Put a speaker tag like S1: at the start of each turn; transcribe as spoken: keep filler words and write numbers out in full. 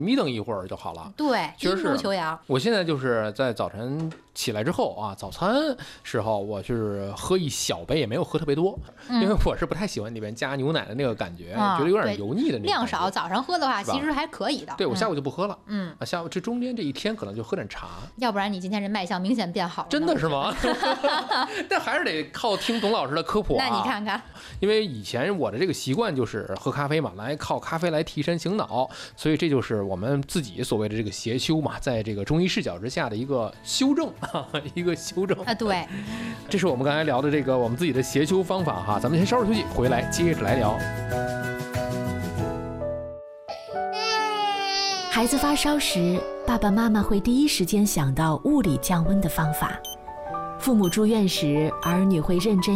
S1: 眯瞪一会儿就好了。
S2: 对，
S1: 确实是
S2: 阴谋求阳。
S1: 我现在就是在早晨起来之后啊，早餐时候我是喝一小杯，也没有喝特别多，
S2: 嗯、
S1: 因为我是不太喜欢里面加牛奶的那个感觉，
S2: 嗯、
S1: 觉得有点油腻的那种。
S2: 量少，早上喝的话其实还可以的。
S1: 对，我下午就不喝了。
S2: 嗯
S1: 啊，下午这中间这一天可能就喝点茶。
S2: 要不然你今天这卖相明显变好了。
S1: 真的是吗？但还是得靠听董老师的科普啊。
S2: 那你看看，
S1: 因为以前我的这个习惯就是喝咖啡嘛，来靠咖啡来提神醒脑，所以这就是我们自己所谓的这个邪修嘛，在这个中医视角之下的一个修正，一个修正
S2: 啊。对，
S1: 这是我们刚才聊的这个我们自己的邪修方法哈。咱们先稍事休息，回来接着来聊。
S3: 孩子发烧时，爸爸妈妈会第一时间想到物理降温的方法。父母住院时，儿女会认真